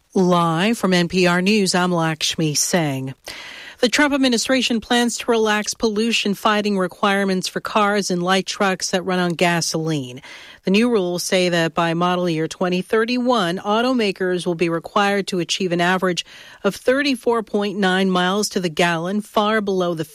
Live from NPR News, I'm Lakshmi Singh. The Trump administration plans to relax pollution-fighting requirements for cars and light trucks that run on gasoline. The new rules say that by model year 2031, automakers will be required to achieve an average of 34.9 miles to the gallon, far below the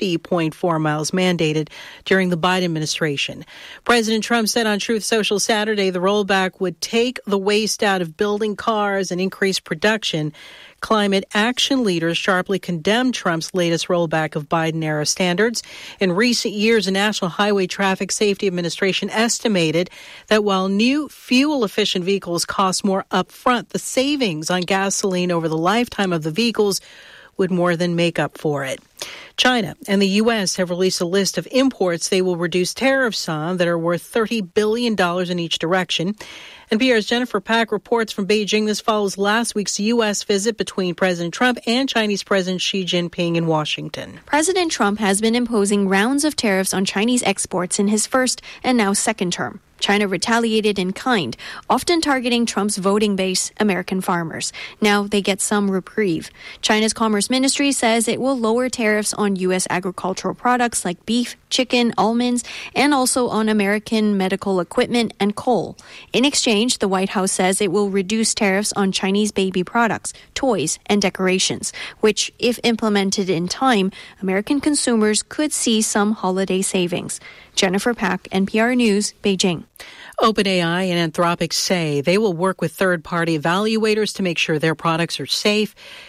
50.4 miles mandated during the Biden administration. President Trump said on Truth Social Saturday the rollback would take the waste out of building cars and increase production. Climate action leaders sharply condemned Trump's latest rollback of Biden-era standards. In recent years, the National Highway Traffic Safety Administration estimated that while new fuel-efficient vehicles cost more upfront, the savings on gasoline over the lifetime of the vehicles would more than make up for it. China and the U.S. have released a list of imports they will reduce tariffs on that are worth $30 billion in each direction. NPR's Jennifer Pack reports from Beijing. This follows last week's U.S. visit between President Trump and Chinese President Xi Jinping in Washington. President Trump has been imposing rounds of tariffs on Chinese exports in his first and now second term. China retaliated in kind, often targeting Trump's voting base, American farmers. Now they get some reprieve. China's Commerce Ministry says it will lower tariffs on U.S. agricultural products like beef, chicken, almonds, and also on American medical equipment and coal. In exchange, the White House says it will reduce tariffs on Chinese baby products, toys, and decorations, which, if implemented in time, American consumers could see some holiday savings. Jennifer Pack, NPR News, Beijing. OpenAI and Anthropic say they will work with third-party evaluators to make sure their products are safe.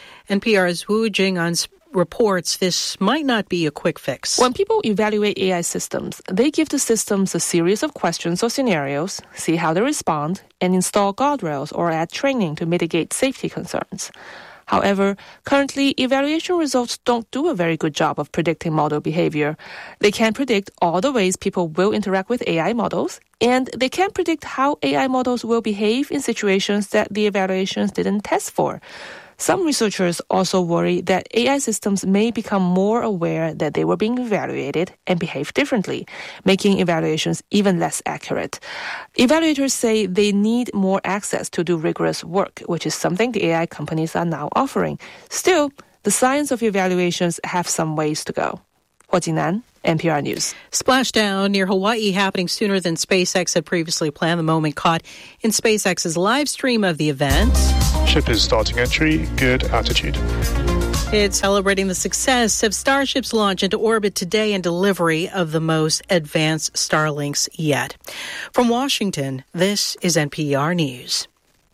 NPR's Wu Jing'an reports this might not be a quick fix. When people evaluate AI systems, they give the systems a series of questions or scenarios, see how they respond, and install guardrails or add training to mitigate safety concerns. However, currently, evaluation results don't do a very good job of predicting model behavior. They can't predict all the ways people will interact with AI models, and they can't predict how AI models will behave in situations that the evaluations didn't test for. Some researchers also worry that AI systems may become more aware that they were being evaluated and behave differently, making evaluations even less accurate. Evaluators say they need more access to do rigorous work, which is something the AI companies are now offering. Still, the science of evaluations have some ways to go. Hua Jingnan, NPR News. Splashdown near Hawaii happening sooner than SpaceX had previously planned. The moment caught in SpaceX's live stream of the event. Ship is starting entry, good altitude. It's celebrating the success of Starship's launch into orbit today and delivery of the most advanced Starlinks yet. From Washington, this is NPR News.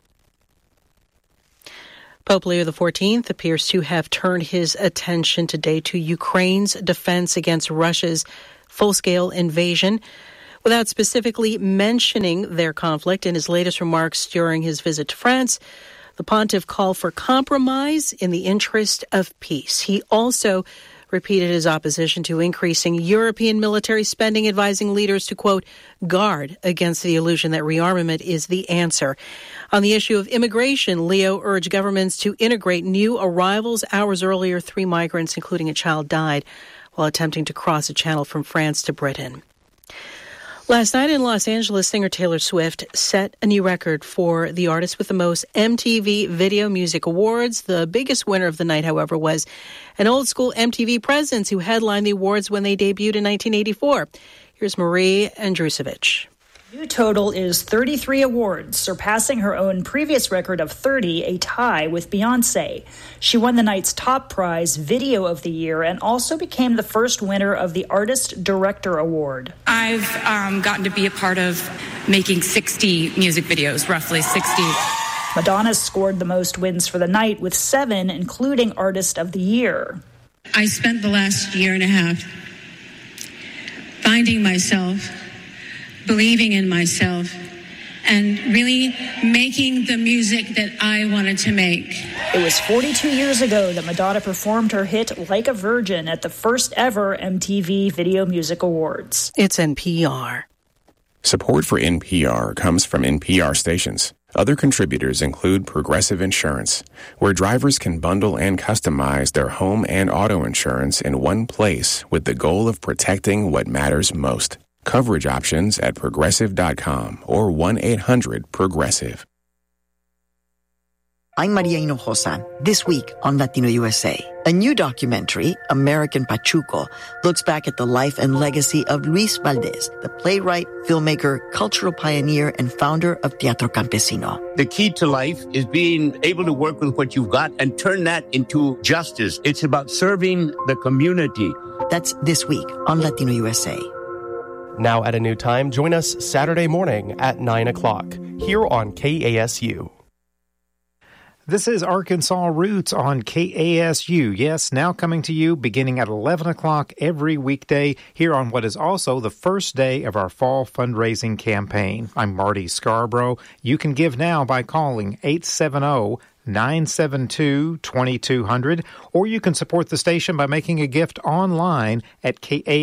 Pope Leo XIV appears to have turned his attention today to Ukraine's defense against Russia's full-scale invasion, without specifically mentioning their conflict. In his latest remarks during his visit to France, the pontiff called for compromise in the interest of peace. He also repeated his opposition to increasing European military spending, advising leaders to, quote, guard against the illusion that rearmament is the answer. On the issue of immigration, Leo urged governments to integrate new arrivals. Hours earlier, 3 migrants, including a child, died while attempting to cross a channel from France to Britain. Last night in Los Angeles, singer Taylor Swift set a new record for the artist with the most MTV Video Music Awards. The biggest winner of the night, however, was an old-school MTV presence who headlined the awards when they debuted in 1984. Here's Marie Andrusevich. New total is 33 awards, surpassing her own previous record of 30, a tie with Beyoncé. She won the night's top prize, Video of the Year, and also became the first winner of the Artist Director Award. I've gotten to be a part of making 60 music videos, roughly 60. Madonna scored the most wins for the night with 7, including Artist of the Year. I spent the last year and a half finding myself, believing in myself, and really making the music that I wanted to make. It was 42 years ago that Madonna performed her hit Like a Virgin at the first ever MTV Video Music Awards. It's NPR. Support for NPR comes from NPR stations. Other contributors include Progressive Insurance, where drivers can bundle and customize their home and auto insurance in one place with the goal of protecting what matters most. Coverage options at Progressive.com or 1-800-PROGRESSIVE. I'm Maria Hinojosa. This week on Latino USA, a new documentary, American Pachuco, looks back at the life and legacy of Luis Valdez, the playwright, filmmaker, cultural pioneer, and founder of Teatro Campesino. The key to life is being able to work with what you've got and turn that into justice. It's about serving the community. That's this week on Latino USA. Now at a new time, join us Saturday morning at 9 o'clock here on KASU. This is Arkansas Roots on KASU. Yes, now coming to you beginning at 11 o'clock every weekday here on what is also the first day of our fall fundraising campaign. I'm Marty Scarborough. You can give now by calling 870-972-2200, or you can support the station by making a gift online at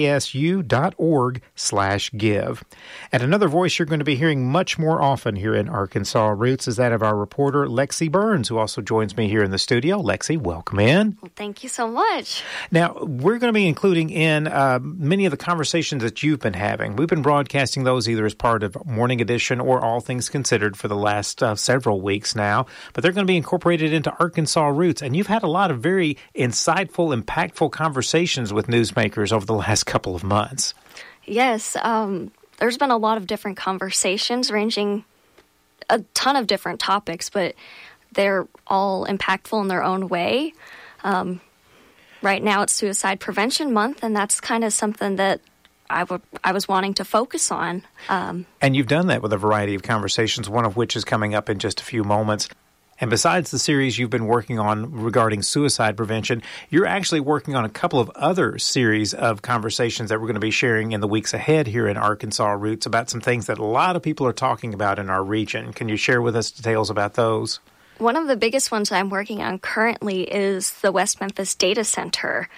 kasu.org/give. And another voice you're going to be hearing much more often here in Arkansas Roots is that of our reporter, Lexi Burns, who also joins me here in the studio. Lexi, welcome in. Well, thank you so much. Now, we're going to be including in many of the conversations that you've been having. We've been broadcasting those either as part of Morning Edition or All Things Considered for the last several weeks now, but they're going to be incorporated into Arkansas Roots, and you've had a lot of very insightful, impactful conversations with newsmakers over the last couple of months. Yes, there's been a lot of different conversations ranging a ton of different topics, but they're all impactful in their own way. Right now it's Suicide Prevention Month, and that's kind of something that I was wanting to focus on. And you've done that with a variety of conversations, one of which is coming up in just a few moments. And besides the series you've been working on regarding suicide prevention, you're actually working on a couple of other series of conversations that we're going to be sharing in the weeks ahead here in Arkansas Roots about some things that a lot of people are talking about in our region. Can you share with us details about those? One of the biggest ones I'm working on currently is the West Memphis Data Center.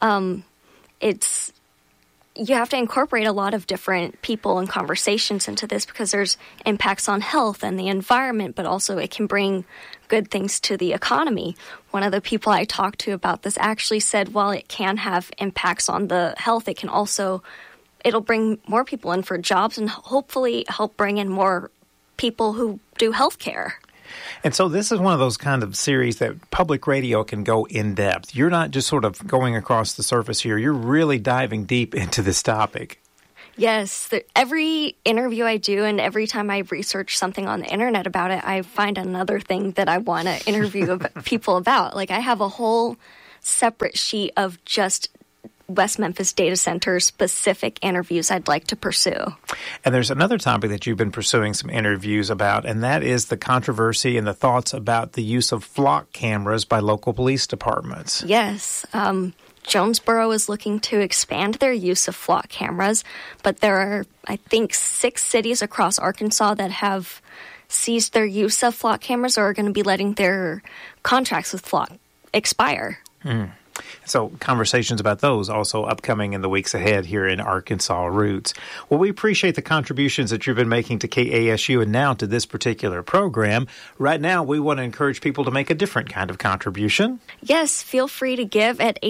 You have to incorporate a lot of different people and conversations into this because there's impacts on health and the environment, but also it can bring good things to the economy. One of the people I talked to about this actually said while it can have impacts on the health, it'll bring more people in for jobs and hopefully help bring in more people who do healthcare. And so this is one of those kind of series that public radio can go in depth. You're not just sort of going across the surface here. You're really diving deep into this topic. Yes. Every interview I do and every time I research something on the internet about it, I find another thing that I want to interview people about. Like I have a whole separate sheet of just West Memphis Data Center specific interviews I'd like to pursue. And there's another topic that you've been pursuing some interviews about, and that is the controversy and the thoughts about the use of flock cameras by local police departments. Yes. Jonesboro is looking to expand their use of flock cameras, but there are, I think, 6 cities across Arkansas that have ceased their use of flock cameras or are going to be letting their contracts with flock expire. So conversations about those also upcoming in the weeks ahead here in Arkansas Roots. Well, we appreciate the contributions that you've been making to KASU and now to this particular program. Right now, we want to encourage people to make a different kind of contribution. Yes, feel free to give at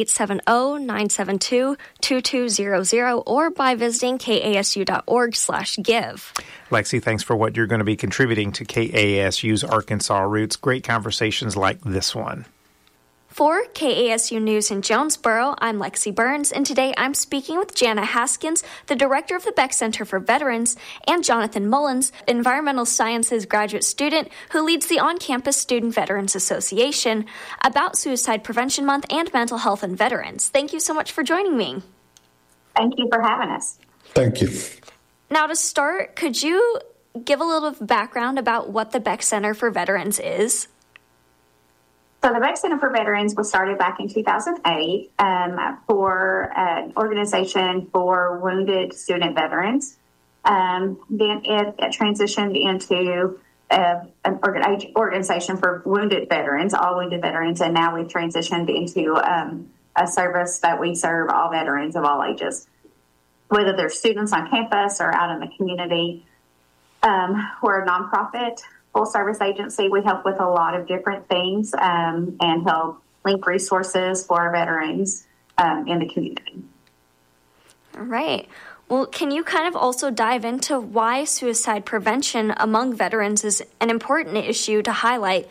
870-972-2200 or by visiting kasu.org/give. Lexi, thanks for what you're going to be contributing to KASU's Arkansas Roots. Great conversations like this one. For KASU News in Jonesboro, I'm Lexi Burns, and today I'm speaking with Jana Haskins, the director of the Beck Center for Veterans, and Jonathan Mullins, environmental sciences graduate student who leads the on-campus Student Veterans Association, about Suicide Prevention Month and mental health in veterans. Thank you so much for joining me. Thank you for having us. Thank you. Now to start, could you give a little background about what the Beck Center for Veterans is? So the Beck Center for Veterans was started back in 2008 for an organization for wounded student veterans. Then it transitioned into an organization for wounded veterans, all wounded veterans, and now we've transitioned into a service that we serve all veterans of all ages, whether they're students on campus or out in the community. We're a nonprofit full-service agency. We help with a lot of different things and help link resources for our veterans in the community. All right. Well, can you kind of also dive into why suicide prevention among veterans is an important issue to highlight,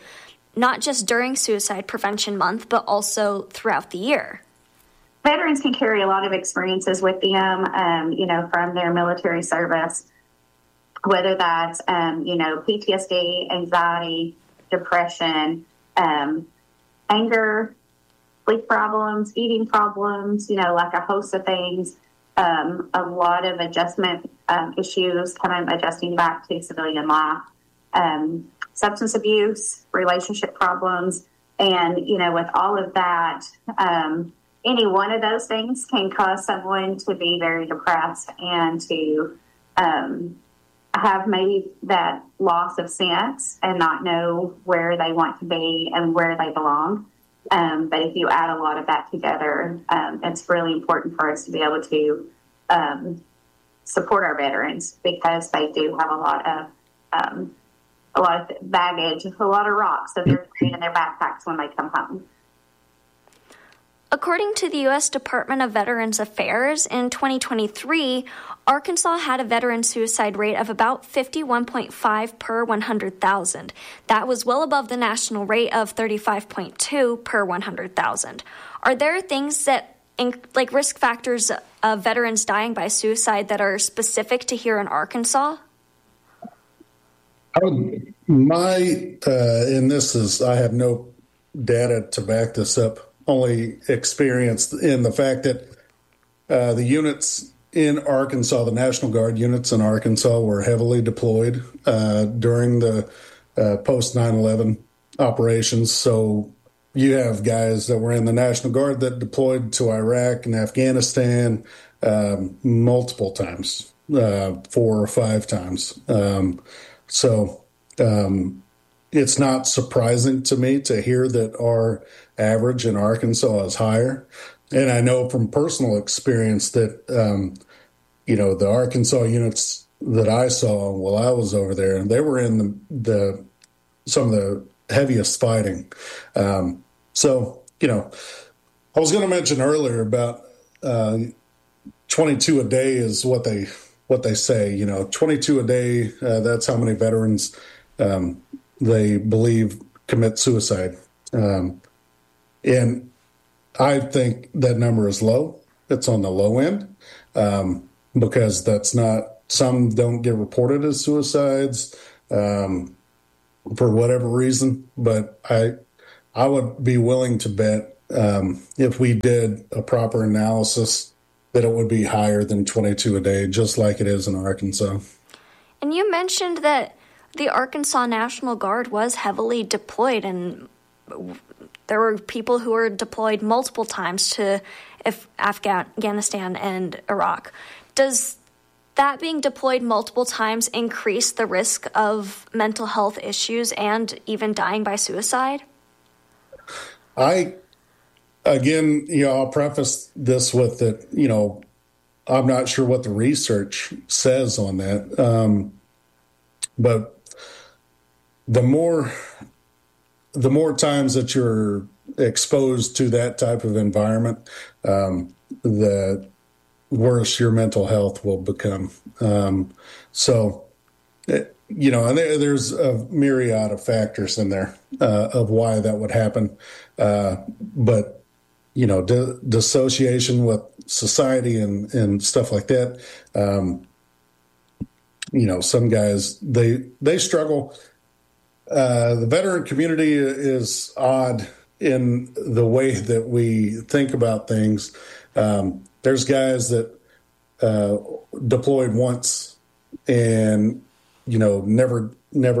not just during Suicide Prevention Month, but also throughout the year? Veterans can carry a lot of experiences with them, from their military service, whether that's, PTSD, anxiety, depression, anger, sleep problems, eating problems, like a host of things, a lot of adjustment issues, kind of adjusting back to civilian life, substance abuse, relationship problems. And, with all of that, any one of those things can cause someone to be very depressed and to have maybe that loss of sense and not know where they want to be and where they belong. But if you add a lot of that together, it's really important for us to be able to support our veterans, because they do have a lot of baggage, a lot of rocks that they're carrying in their backpacks when they come home. According to the U.S. Department of Veterans Affairs, in 2023, Arkansas had a veteran suicide rate of about 51.5 per 100,000. That was well above the national rate of 35.2 per 100,000. Are there things that, like risk factors of veterans dying by suicide, that are specific to here in Arkansas? I have no data to back this up. Only experience in the fact that the units in Arkansas, the National Guard units in Arkansas, were heavily deployed during the post 9/11 operations. So you have guys that were in the National Guard that deployed to Iraq and Afghanistan multiple times, 4 or 5 times. It's not surprising to me to hear that our average in Arkansas is higher. And I know from personal experience that, the Arkansas units that I saw while I was over there, they were in some of the heaviest fighting. I was going to mention earlier about 22 a day is what they say, 22 a day. That's how many veterans they believe commit suicide. And I think that number is low. It's on the low end because some don't get reported as suicides for whatever reason. But I would be willing to bet if we did a proper analysis that it would be higher than 22 a day, just like it is in Arkansas. And you mentioned that the Arkansas National Guard was heavily deployed, and there were people who were deployed multiple times to Afghanistan and Iraq. Does that being deployed multiple times increase the risk of mental health issues and even dying by suicide? I'll preface this with that, I'm not sure what the research says on that. But the more times that you're exposed to that type of environment, the worse your mental health will become. And there's a myriad of factors in there of why that would happen. But dissociation with society and stuff like that. Some guys, they struggle. The veteran community is odd in the way that we think about things. There's guys that deployed once and, never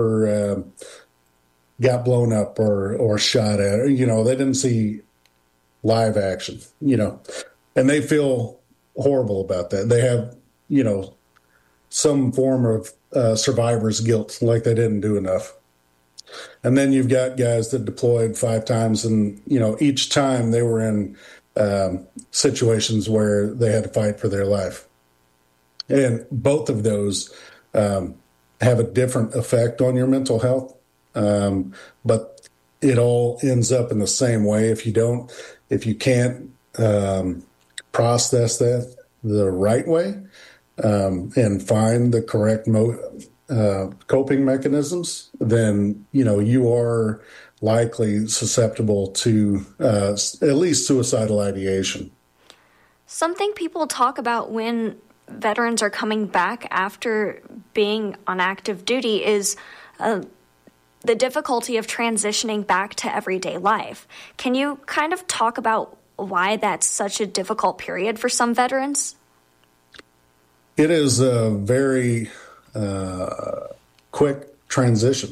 got blown up or shot at. They didn't see live action, and they feel horrible about that. They have, some form of survivor's guilt, like they didn't do enough. And then you've got guys that deployed 5 times, and each time they were in situations where they had to fight for their life. And both of those have a different effect on your mental health, but it all ends up in the same way. If you can't process that the right way, and find the correct coping mechanisms, then you are likely susceptible to at least suicidal ideation. Something people talk about when veterans are coming back after being on active duty is the difficulty of transitioning back to everyday life. Can you kind of talk about why that's such a difficult period for some veterans? It is a very quick transition.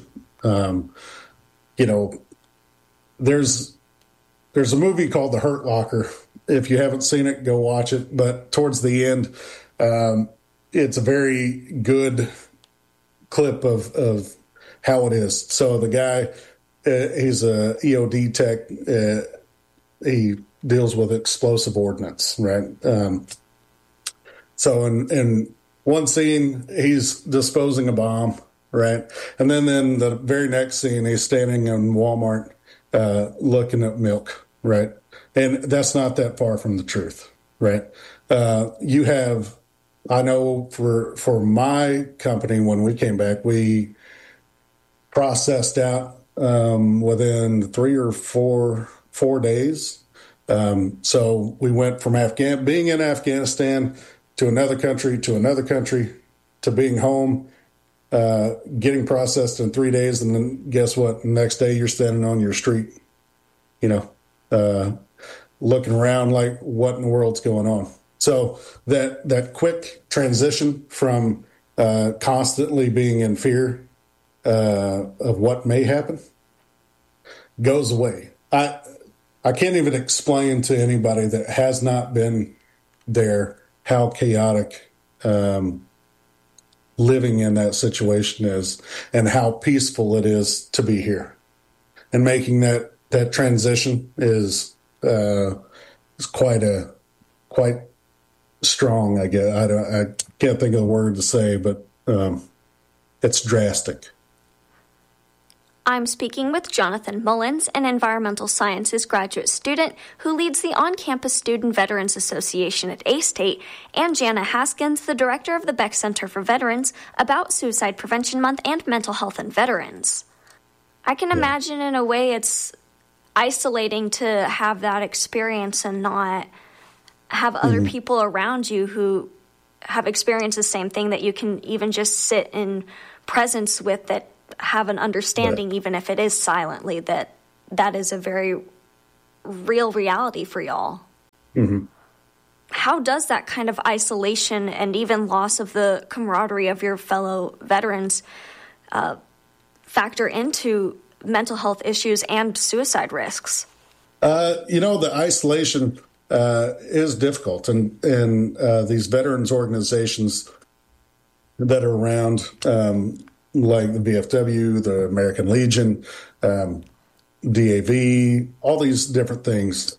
There's a movie called The Hurt Locker. If you haven't seen it, go watch it. But towards the end, it's a very good clip of how it is. So the guy, he's a EOD tech. He deals with explosive ordnance, right? So in one scene, he's disposing a bomb, right? And then in the very next scene, he's standing in Walmart looking at milk, right? And that's not that far from the truth, right? You have, I know for my company, when we came back, we processed out within 3 or 4 days. So we went from being in Afghanistan to another country, to being home, getting processed in 3 days. And then guess what? The next day you're standing on your street, looking around like, what in the world's going on? So that quick transition from constantly being in fear of what may happen goes away. I can't even explain to anybody that has not been there how chaotic living in that situation is, and how peaceful it is to be here. And making that transition is quite strong, I guess. I can't think of the word to say, but it's drastic. I'm speaking with Jonathan Mullins, an environmental sciences graduate student who leads the on-campus Student Veterans Association at A-State, and Jana Haskins, the director of the Beck Center for Veterans, about Suicide Prevention Month and mental health in veterans. I can imagine in a way it's isolating to have that experience and not have other people around you who have experienced the same thing that you can even just sit in presence with, that have an understanding, even if it is silently, that is a very real reality for y'all. Mm-hmm. How does that kind of isolation and even loss of the camaraderie of your fellow veterans factor into mental health issues and suicide risks? The isolation is difficult, and these veterans organizations that are around, like the VFW, the American Legion, DAV, all these different things.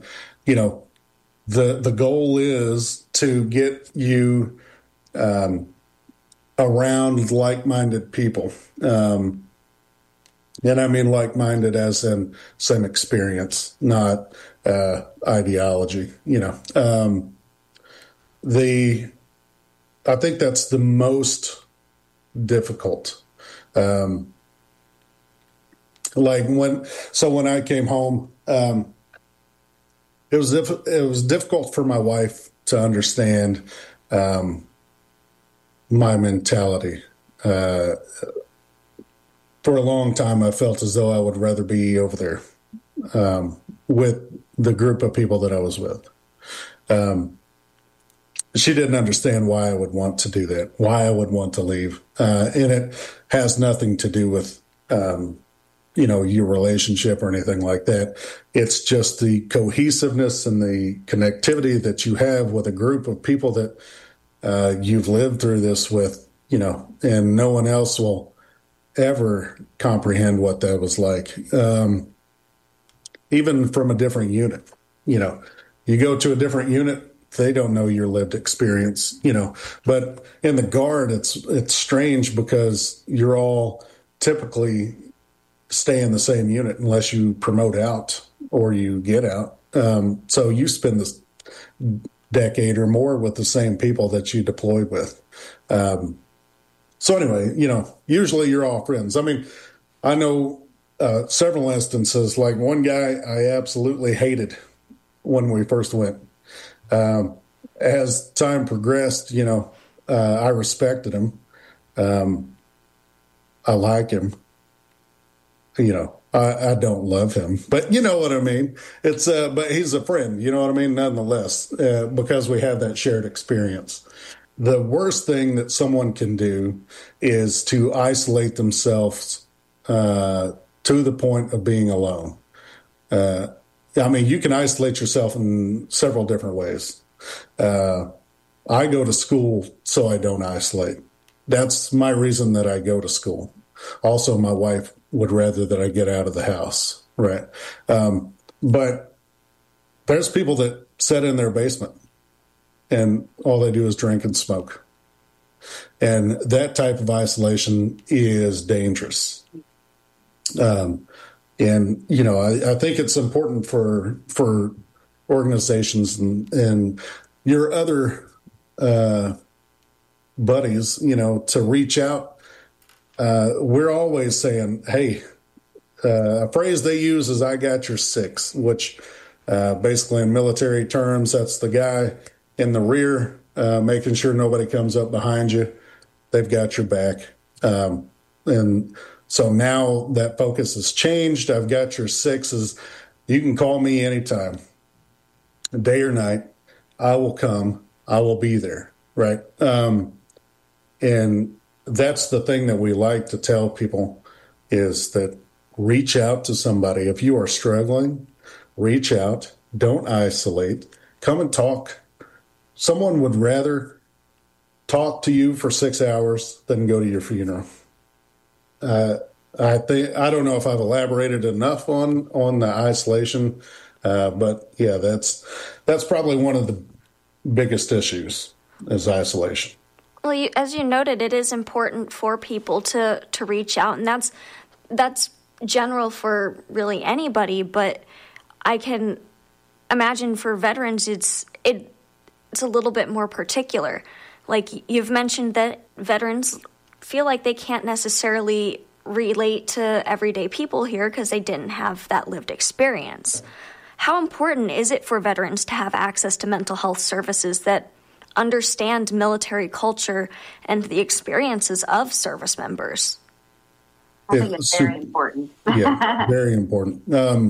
The goal is to get you around like-minded people. And I mean like-minded as in same experience, not ideology. I think that's the most difficult. When I came home, it was difficult for my wife to understand my mentality. For a long time, I felt as though I would rather be over there with the group of people that I was with. She didn't understand why I would want to do that, why I would want to leave. And it has nothing to do with, your relationship or anything like that. It's just the cohesiveness and the connectivity that you have with a group of people that you've lived through this with, and no one else will ever comprehend what that was like. Even from a different unit, you go to a different unit, they don't know your lived experience, but in the Guard, it's strange because you're all typically stay in the same unit unless you promote out or you get out. So you spend this decade or more with the same people that you deployed with. So anyway, usually you're all friends. I mean, I know several instances. Like one guy I absolutely hated when we first went. As time progressed, I respected him. I like him. I don't love him, but you know what I mean? It's, but he's a friend, you know what I mean? Nonetheless, because we have that shared experience. The worst thing that someone can do is to isolate themselves, to the point of being alone. You can isolate yourself in several different ways. I go to school so I don't isolate. That's my reason that I go to school. Also, my wife would rather that I get out of the house, right? But there's people that sit in their basement and all they do is drink and smoke. And that type of isolation is dangerous. I think it's important for organizations and your other buddies, to reach out. We're always saying, hey, a phrase they use is "I got your six," which basically in military terms, that's the guy in the rear making sure nobody comes up behind you. They've got your back. And so now that focus has changed. I've got your sixes. You can call me anytime, day or night. I will come. I will be there, right? And that's the thing that we like to tell people is that reach out to somebody. If you are struggling, reach out. Don't isolate. Come and talk. Someone would rather talk to you for 6 hours than go to your funeral. I don't know if I've elaborated enough on the isolation, but yeah, that's probably one of the biggest issues is isolation. Well, as you noted, it is important for people to reach out, and that's general for really anybody. But I can imagine for veterans, it's a little bit more particular. Like you've mentioned that veterans feel like they can't necessarily relate to everyday people here because they didn't have that lived experience. How important is it for veterans to have access to mental health services that understand military culture and the experiences of service members? I think it's very important. Yeah, very important.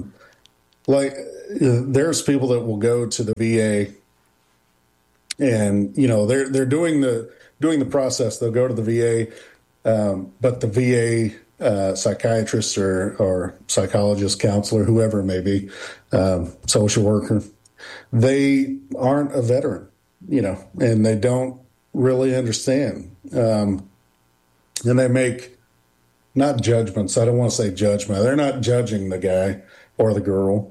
There's people that will go to the VA and, they're doing the process. They'll go to the VA, but the VA psychiatrist or psychologist, counselor, whoever it may be, social worker, they aren't a veteran. And they don't really understand. And they make not judgments. I don't want to say judgment. They're not judging the guy or the girl.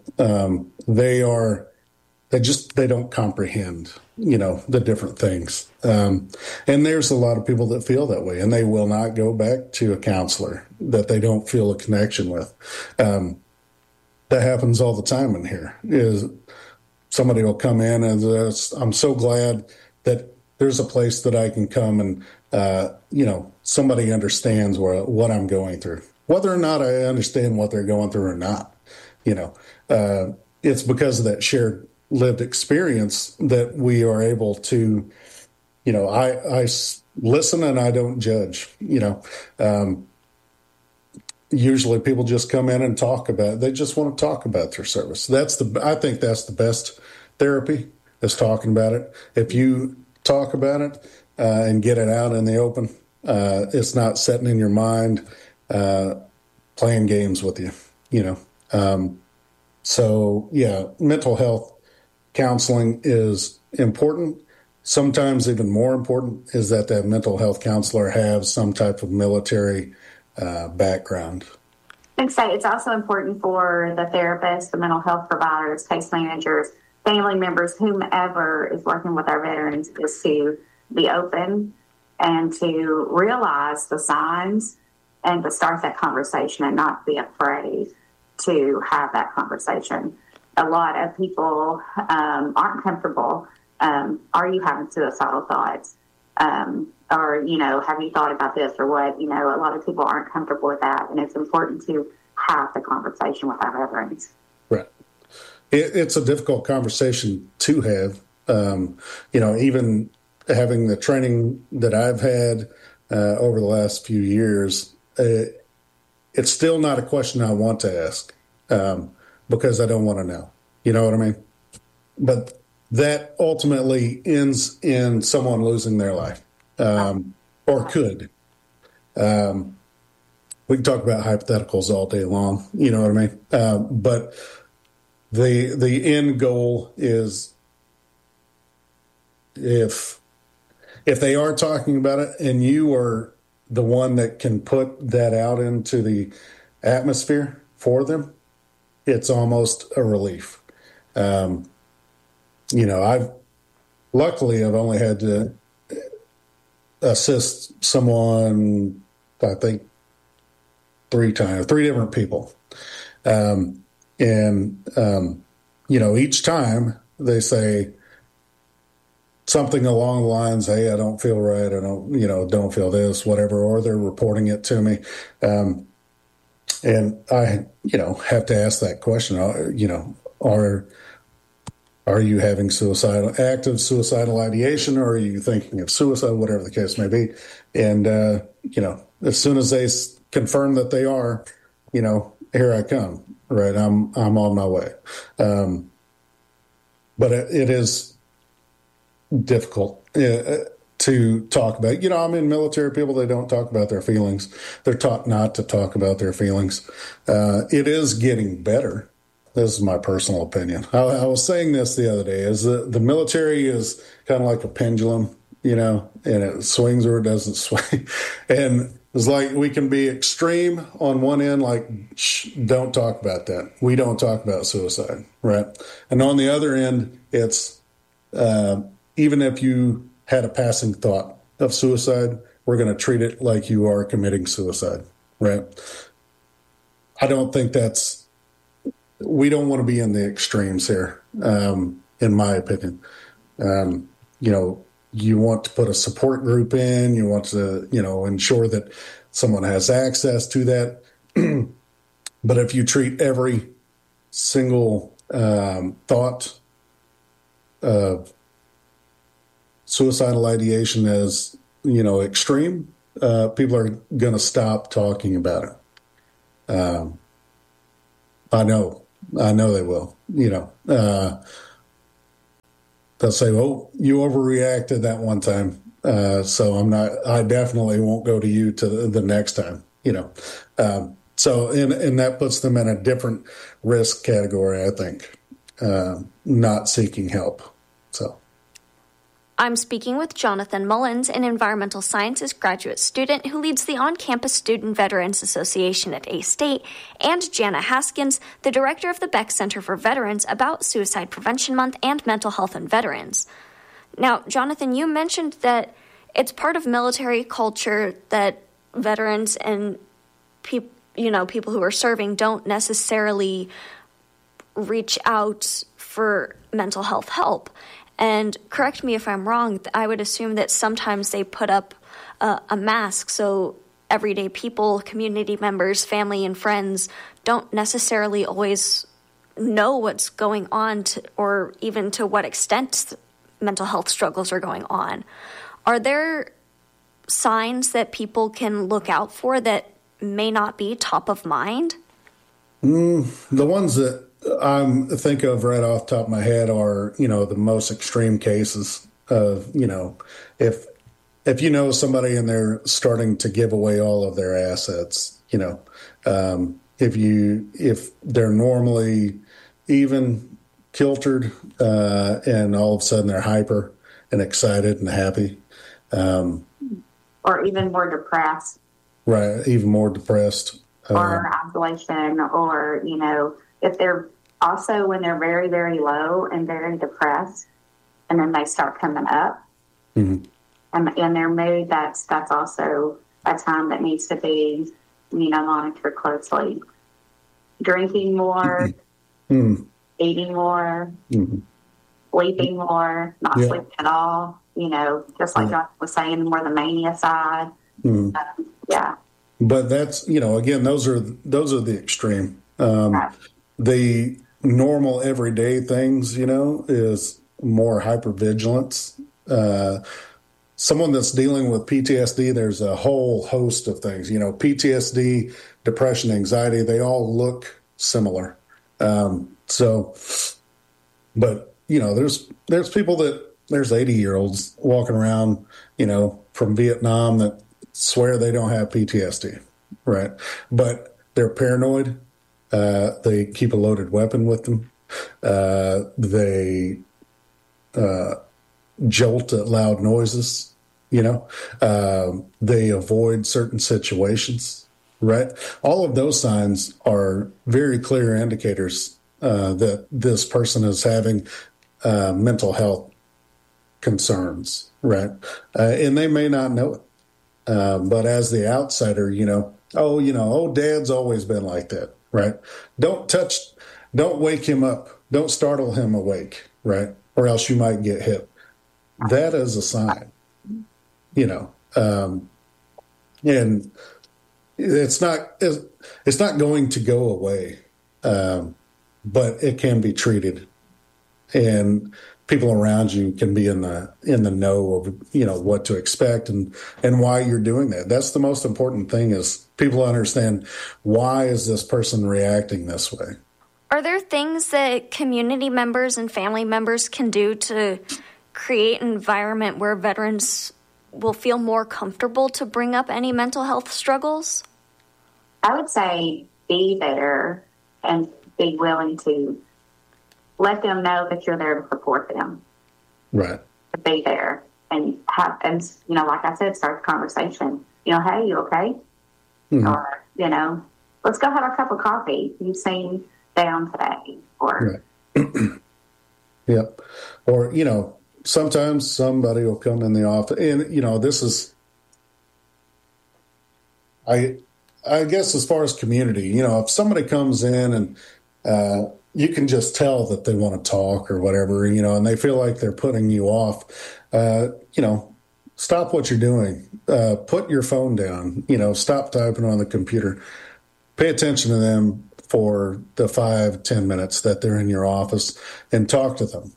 They don't comprehend, the different things. And there's a lot of people that feel that way, and they will not go back to a counselor that they don't feel a connection with. That happens all the time in here. Somebody will come in and I'm so glad that there's a place that I can come and, somebody understands what I'm going through. Whether or not I understand what they're going through or not, it's because of that shared lived experience that we are able to, I listen and I don't judge, usually people just come in and talk about it. They just want to talk about their service. I think that's the best therapy is talking about it. If you talk about it and get it out in the open, it's not sitting in your mind, playing games with you, So yeah, mental health counseling is important. Sometimes even more important is that mental health counselor have some type of military background. I'd say it's also important for the therapists, the mental health providers, case managers, family members, whomever is working with our veterans, is to be open and to realize the signs and to start that conversation and not be afraid to have that conversation. A lot of people aren't comfortable. Are you having suicidal thoughts? Or, have you thought about this or what? A lot of people aren't comfortable with that. And it's important to have the conversation with our veterans. Right. It's a difficult conversation to have. Even having the training that I've had over the last few years, it's still not a question I want to ask because I don't want to know. You know what I mean? But that ultimately ends in someone losing their life, or could. We can talk about hypotheticals all day long. You know what I mean? But the end goal is if they are talking about it and you are the one that can put that out into the atmosphere for them, it's almost a relief. I've only had to assist someone, I think 3 times, 3 different people. Each time they say something along the lines, hey, I don't feel right. I don't feel this, whatever, or they're reporting it to me. And I, have to ask that question, are you having active suicidal ideation, or are you thinking of suicide, whatever the case may be? And, as soon as they confirm that they are, here I come, right? I'm on my way. But it is difficult to talk about. I'm in military people, they don't talk about their feelings. They're taught not to talk about their feelings. It is getting better. This is my personal opinion. I was saying this the other day, is the military is kind of like a pendulum, and it swings or it doesn't swing. And it's like we can be extreme on one end, like, don't talk about that. We don't talk about suicide, right? And on the other end, it's even if you had a passing thought of suicide, we're going to treat it like you are committing suicide, right? I don't think we don't want to be in the extremes here, in my opinion. You want to put a support group in, you want to, ensure that someone has access to that. But if you treat every single thought of suicidal ideation as, extreme, people are going to stop talking about it. I know they will, they'll say, well, you overreacted that one time. So I definitely won't go to you to the next time, So that puts them in a different risk category, I think, not seeking help. So I'm speaking with Jonathan Mullins, an environmental sciences graduate student who leads the on-campus Student Veterans Association at A-State, and Jana Haskins, the director of the Beck Center for Veterans, about Suicide Prevention Month and mental health in veterans. Now, Jonathan, you mentioned that it's part of military culture that veterans and people who are serving don't necessarily reach out for mental health help. And correct me if I'm wrong, I would assume that sometimes they put up a mask so everyday people, community members, family and friends don't necessarily always know what's going on or even to what extent mental health struggles are going on. Are there signs that people can look out for that may not be top of mind? The ones that I think of right off the top of my head are, the most extreme cases of, if somebody and they're starting to give away all of their assets, if they're normally even kiltered, and all of a sudden they're hyper and excited and happy. Or even more depressed. Right, even more depressed. Or isolation, or, if they're also when they're very, very low and very depressed, and then they start coming up, and in their mood, that's also a time that needs to be, monitored closely. Drinking more, eating more, sleeping more, not sleeping at all. Just like John was saying, more the mania side. But that's, again, those are the extreme. The normal everyday things, is more hypervigilance. Someone that's dealing with PTSD, there's a whole host of things. PTSD, depression, anxiety, they all look similar. But there's people there's 80-year-olds walking around, from Vietnam that swear they don't have PTSD, right? But they're paranoid. They keep a loaded weapon with them. They jolt at loud noises. They avoid certain situations, right? All of those signs are very clear indicators that this person is having mental health concerns, right? And they may not know it. But as the outsider, Dad's always been like that, right? Don't wake him up. Don't startle him awake, right? Or else you might get hit. That is a sign, and it's not going to go away, but it can be treated, and people around you can be in the know of what to expect and why you're doing that. That's the most important thing, is people understand, why is this person reacting this way. Are there things that community members and family members can do to create an environment where veterans will feel more comfortable to bring up any mental health struggles? I would say be there and be willing to let them know that you're there to support them. Right. To be there and like I said, start the conversation. Hey, you okay? Mm-hmm. Or, let's go have a cup of coffee. You seem down today. Or, right. Yep. Or, sometimes somebody will come in the office, and, this is, I guess as far as community, if somebody comes in and, you can just tell that they want to talk or whatever, and they feel like they're putting you off, stop what you're doing, put your phone down, stop typing on the computer, pay attention to them for the 5-10 minutes that they're in your office and talk to them,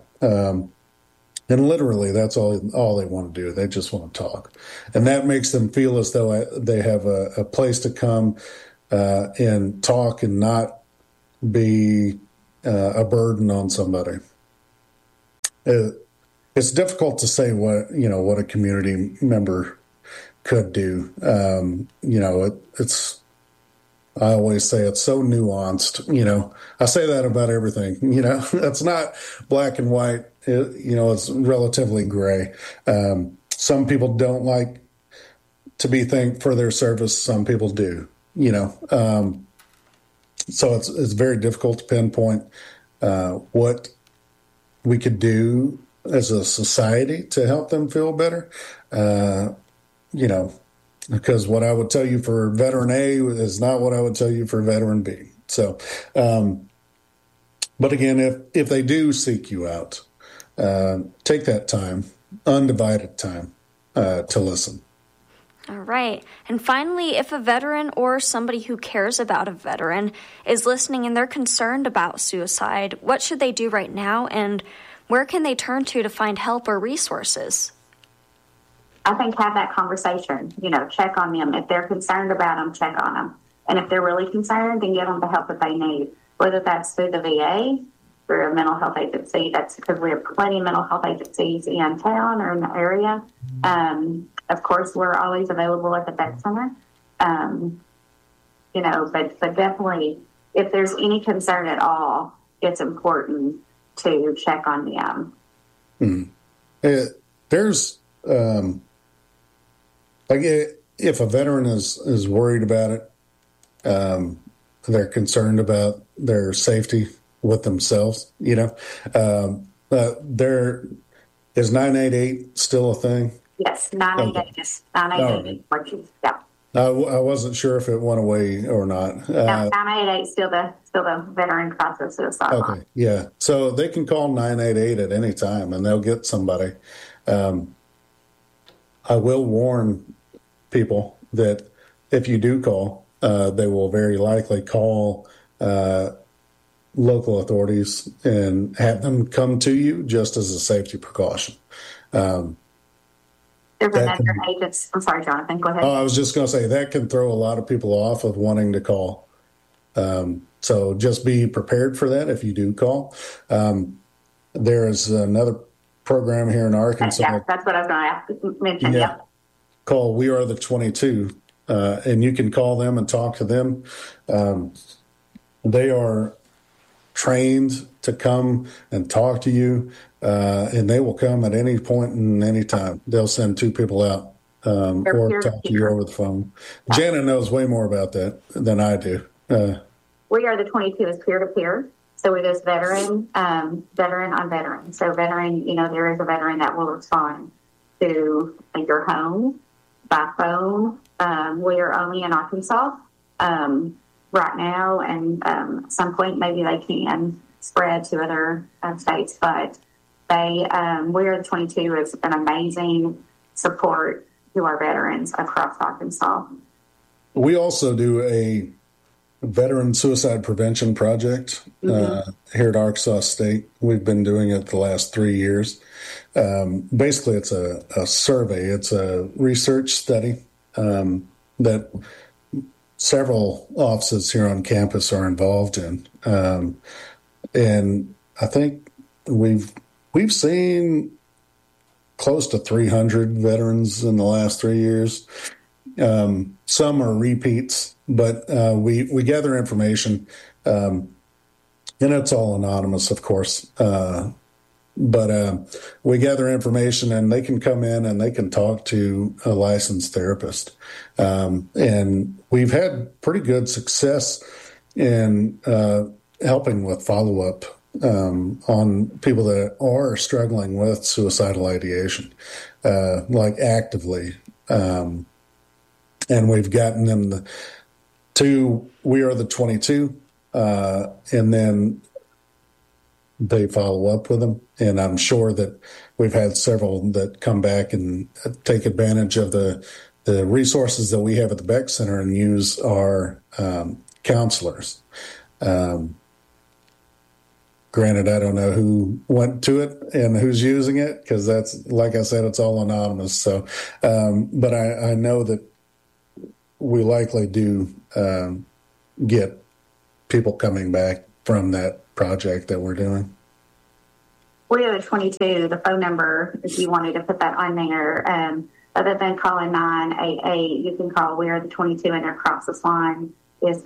and literally that's all they want to do. They just want to talk. And that makes them feel as though they have a place to come and talk and not be a burden on somebody. It's difficult to say what a community member could do. I always say it's so nuanced. I say that about everything. It's not black and white. It's relatively gray. Some people don't like to be thanked for their service. Some people do. So it's very difficult to pinpoint what we could do as a society to help them feel better. Because what I would tell you for veteran A is not what I would tell you for veteran B. So, but again, if they do seek you out, take that time, undivided time, to listen. All right. And finally, if a veteran or somebody who cares about a veteran is listening and they're concerned about suicide, what should they do right now, and where can they turn to find help or resources? I think have that conversation, check on them. If they're concerned about them, check on them. And if they're really concerned, then give them the help that they need, whether that's through the VA, through a mental health agency. That's because we have plenty of mental health agencies in town or in the area. Of course, we're always available at the Vet Center. But definitely, if there's any concern at all, it's important to check on them. Mm-hmm. There's if a veteran is worried about it, they're concerned about their safety with themselves. There is 988 still a thing? Yes, 988 is 988. Yeah. I wasn't sure if it went away or not. 988 is still the veteran crisis suicide line. Okay, yeah. So they can call 988 at any time, and they'll get somebody. I will warn people that if you do call, they will very likely call local authorities and have them come to you just as a safety precaution. There's another agency. I'm sorry, Jonathan. Go ahead. Oh, I was just going to say that can throw a lot of people off of wanting to call. So just be prepared for that if you do call. There is another program here in Arkansas. Yeah, that's what I was going to mention. Yeah. Called We Are the 22, and you can call them and talk to them. They are trained to come and talk to you, and they will come at any point and any time. They'll send 2 people out or talk to you over the phone. Jana knows way more about that than I do. We Are the 22 is peer-to-peer. So it is veteran on veteran. So veteran, there is a veteran that will respond to your home by phone. We are only in Arkansas right now, and at some point maybe they can spread to other states. But We Are the 22 is an amazing support to our veterans across Arkansas. We also do a veteran suicide prevention project here at Arkansas State. We've been doing it the last 3 years. Basically, it's a survey. It's a research study that several offices here on campus are involved in. And I think we've seen close to 300 veterans in the last 3 years. Some are repeats, but we gather information, and it's all anonymous, of course. But we gather information, and they can come in and they can talk to a licensed therapist. And we've had pretty good success in helping with follow-up on people that are struggling with suicidal ideation, like actively. And we've gotten them to We Are the 22, and then they follow up with them. And I'm sure that we've had several that come back and take advantage of the resources that we have at the Beck Center and use our counselors. Granted, I don't know who went to it and who's using it, because that's, like I said, it's all anonymous. So, but I know that we likely do get people coming back from that project that we're doing. We Are the 22, the phone number, if you wanted to put that on there, other than calling 988, you can call We Are the 22, and their crisis line is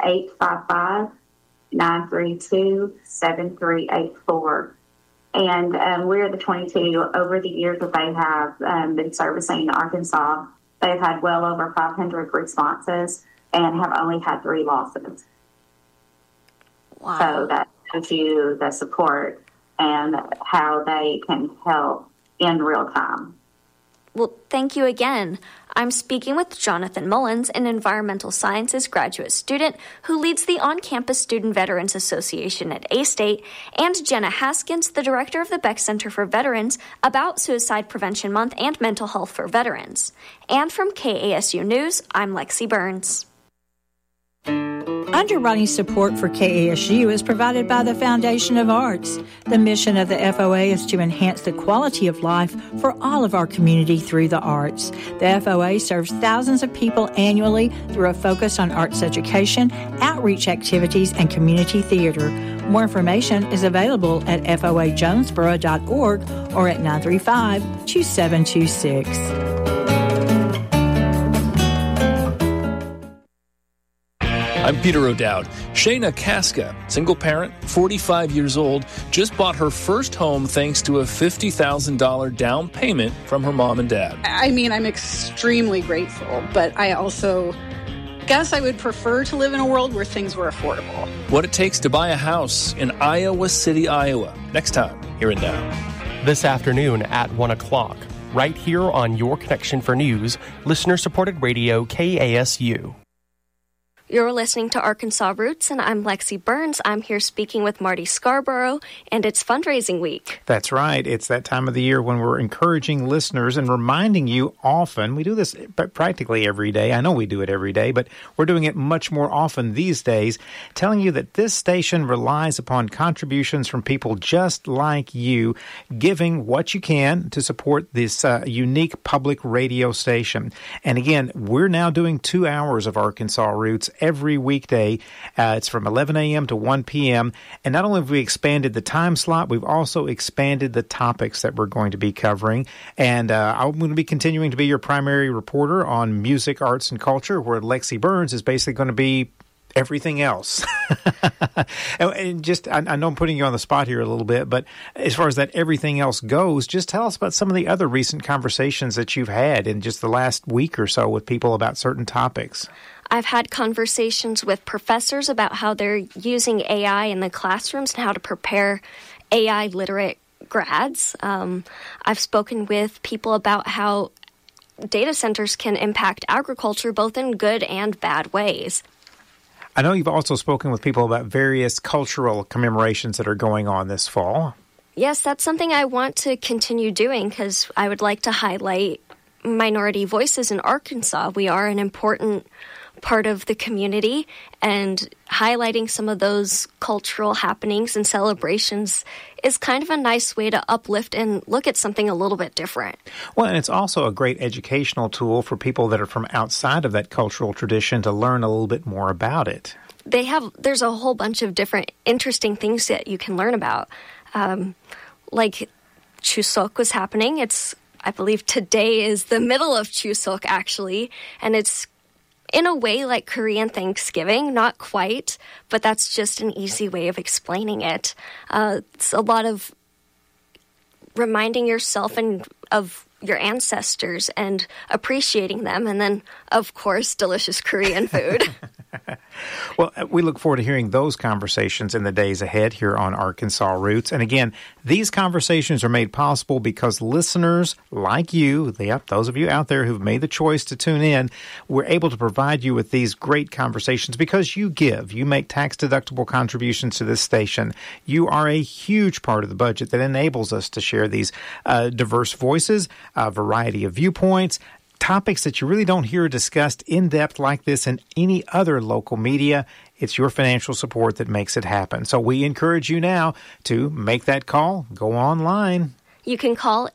855-932-7384. And We Are the 22, over the years that they have been servicing Arkansas, they've had well over 500 responses and have only had 3 losses. Wow. So that shows you the support and how they can help in real time. Well, thank you again. I'm speaking with Jonathan Mullins, an environmental sciences graduate student who leads the On-Campus Student Veterans Association at A-State, and Jenna Haskins, the director of the Beck Center for Veterans, about Suicide Prevention Month and mental health for veterans. And from KASU News, I'm Lexi Burns. Underwriting support for KASU is provided by the Foundation of Arts. The mission of the FOA is to enhance the quality of life for all of our community through the arts. The FOA serves thousands of people annually through a focus on arts education, outreach activities, and community theater. More information is available at foajonesboro.org or at 935-2726. I'm Peter O'Dowd. Shayna Casca, single parent, 45 years old, just bought her first home thanks to a $50,000 down payment from her mom and dad. I mean, I'm extremely grateful, but I also guess I would prefer to live in a world where things were affordable. What it takes to buy a house in Iowa City, Iowa. Next time, here and now. This afternoon at 1 o'clock, right here on Your Connection for News, listener-supported radio KASU. You're listening to Arkansas Roots, and I'm Lexi Burns. I'm here speaking with Marty Scarborough, and it's fundraising week. That's right. It's that time of the year when we're encouraging listeners and reminding you often. We do this practically every day. I know we do it every day, but we're doing it much more often these days, telling you that this station relies upon contributions from people just like you, giving what you can to support this unique public radio station. And again, we're now doing 2 hours of Arkansas Roots every weekday. It's from 11 a.m. to 1 p.m. And not only have we expanded the time slot, we've also expanded the topics that we're going to be covering. And I'm going to be continuing to be your primary reporter on music, arts, and culture, where Lexi Burns is basically going to be everything else. And just, I know I'm putting you on the spot here a little bit, but as far as that everything else goes, just tell us about some of the other recent conversations that you've had in just the last week or so with people about certain topics. I've had conversations with professors about how they're using AI in the classrooms and how to prepare AI literate grads. I've spoken with people about how data centers can impact agriculture both in good and bad ways. I know you've also spoken with people about various cultural commemorations that are going on this fall. Yes, that's something I want to continue doing because I would like to highlight minority voices in Arkansas. We are an important part of the community, and highlighting some of those cultural happenings and celebrations is kind of a nice way to uplift and look at something a little bit different. Well, and it's also a great educational tool for people that are from outside of that cultural tradition to learn a little bit more about it. There's a whole bunch of different interesting things that you can learn about. Like Chuseok was happening. I believe today is the middle of Chuseok, actually, and it's in a way like Korean Thanksgiving, not quite, but that's just an easy way of explaining it. It's a lot of reminding yourself and of your ancestors and appreciating them, and then, of course, delicious Korean food. Well, we look forward to hearing those conversations in the days ahead here on Arkansas Roots. And again, these conversations are made possible because listeners like you, those of you out there who've made the choice to tune in, we're able to provide you with these great conversations because you give. You make tax-deductible contributions to this station. You are a huge part of the budget that enables us to share these diverse voices, a variety of viewpoints, topics that you really don't hear discussed in depth like this in any other local media. It's your financial support that makes it happen. So we encourage you now to make that call. Go online. You can call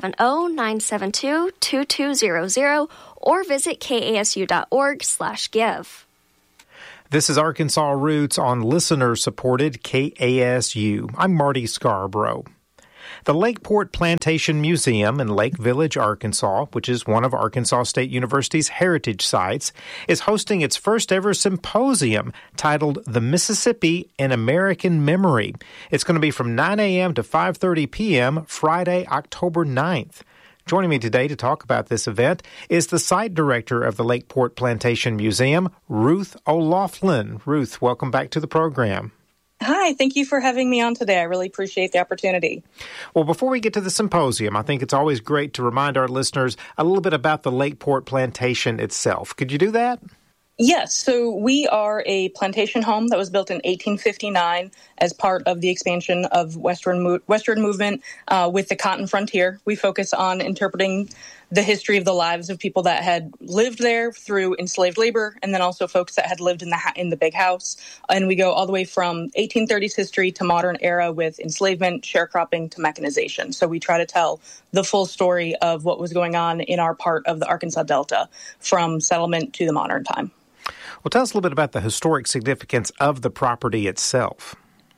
870-972-2200 or visit kasu.org/give. This is Arkansas Roots on listener-supported KASU. I'm Marty Scarborough. The Lakeport Plantation Museum in Lake Village, Arkansas, which is one of Arkansas State University's heritage sites, is hosting its first ever symposium titled The Mississippi in American Memory. It's going to be from 9 a.m. to 5:30 p.m. Friday, October 9th. Joining me today to talk about this event is the site director of the Lakeport Plantation Museum, Ruth O'Laughlin. Ruth, welcome back to the program. Hi, thank you for having me on today. I really appreciate the opportunity. Well, before we get to the symposium, I think it's always great to remind our listeners a little bit about the Lakeport Plantation itself. Could you do that? Yes, so we are a plantation home that was built in 1859 as part of the expansion of Western movement with the Cotton Frontier. We focus on interpreting the history of the lives of people that had lived there through enslaved labor, and then also folks that had lived in the big house. And we go all the way from 1830s history to modern era with enslavement, sharecropping to mechanization. So we try to tell the full story of what was going on in our part of the Arkansas Delta from settlement to the modern time. Well, tell us a little bit about the historic significance of the property itself.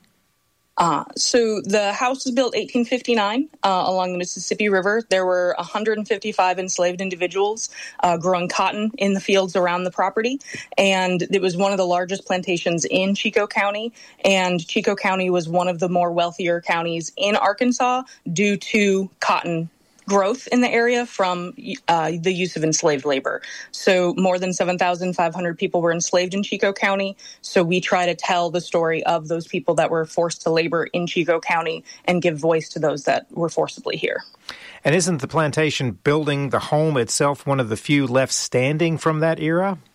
So the house was built 1859 along the Mississippi River. There were 155 enslaved individuals growing cotton in the fields around the property. And it was one of the largest plantations in Chico County. And Chico County was one of the more wealthier counties in Arkansas due to cotton growth in the area from the use of enslaved labor. So more than 7,500 people were enslaved in Chico County. So we try to tell the story of those people that were forced to labor in Chico County and give voice to those that were forcibly here. And isn't the plantation building, the home itself, one of the few left standing from that era?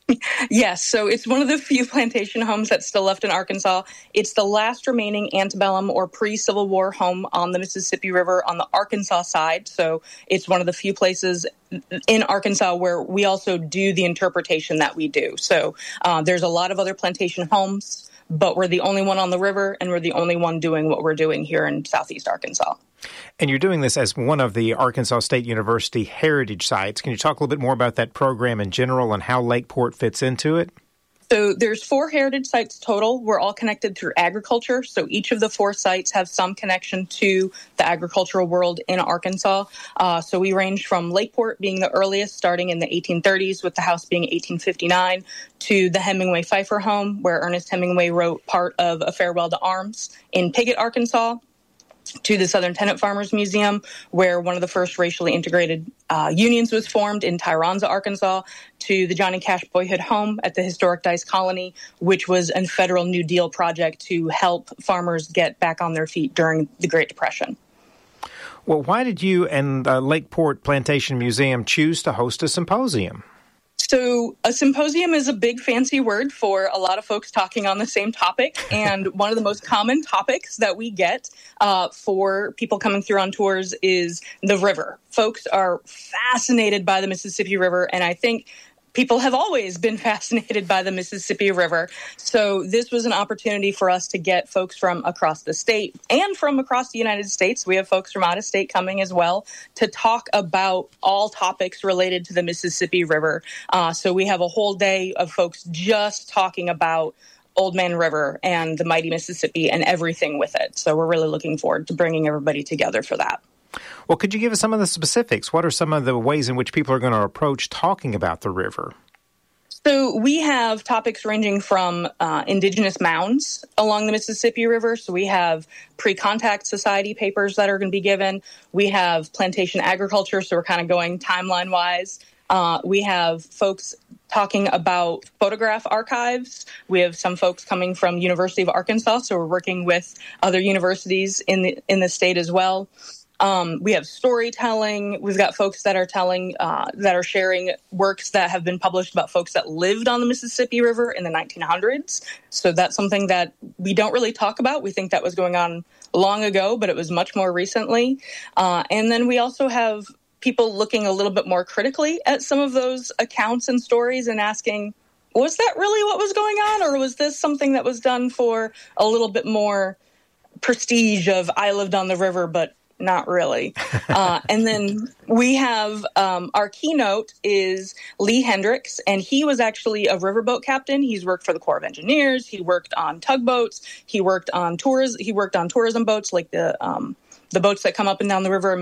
Yes, so it's one of the few plantation homes that's still left in Arkansas. It's the last remaining antebellum or pre-Civil War home on the Mississippi River on the Arkansas side. So it's one of the few places in Arkansas where we also do the interpretation that we do. So there's a lot of other plantation homes, but we're the only one on the river, and we're the only one doing what we're doing here in Southeast Arkansas. And you're doing this as one of the Arkansas State University heritage sites. Can you talk a little bit more about that program in general and how Lakeport fits into it? So there's 4 heritage sites total. We're all connected through agriculture. So each of the 4 sites have some connection to the agricultural world in Arkansas. So we range from Lakeport being the earliest, starting in the 1830s, with the house being 1859, to the Hemingway Pfeiffer home, where Ernest Hemingway wrote part of A Farewell to Arms in Piggott, Arkansas, to the Southern Tenant Farmers Museum, where one of the first racially integrated unions was formed in Tyronza, Arkansas, to the Johnny Cash Boyhood Home at the historic Dice Colony, which was a federal New Deal project to help farmers get back on their feet during the Great Depression. Well, why did you and Lakeport Plantation Museum choose to host a symposium? So a symposium is a big fancy word for a lot of folks talking on the same topic. And one of the most common topics that we get for people coming through on tours is the river. Folks are fascinated by the Mississippi River, and I think people have always been fascinated by the Mississippi River. So this was an opportunity for us to get folks from across the state and from across the United States. We have folks from out of state coming as well to talk about all topics related to the Mississippi River. So we have a whole day of folks just talking about Old Man River and the mighty Mississippi and everything with it. So we're really looking forward to bringing everybody together for that. Well, could you give us some of the specifics? What are some of the ways in which people are going to approach talking about the river? So we have topics ranging from indigenous mounds along the Mississippi River. So we have pre-contact society papers that are going to be given. We have plantation agriculture, so we're kind of going timeline-wise. We have folks talking about photograph archives. We have some folks coming from University of Arkansas, so we're working with other universities in the state as well. We have storytelling. We've got folks that are telling, that are sharing works that have been published about folks that lived on the Mississippi River in the 1900s. So that's something that we don't really talk about. We think that was going on long ago, but it was much more recently. And then we also have people looking a little bit more critically at some of those accounts and stories and asking, was that really what was going on? Or was this something that was done for a little bit more prestige of I lived on the river, but not really. And then we have our keynote is Lee Hendricks, and he was actually a riverboat captain. He's worked for the Corps of Engineers. He worked on tugboats. He worked on tours. He worked on tourism boats like the boats that come up and down the river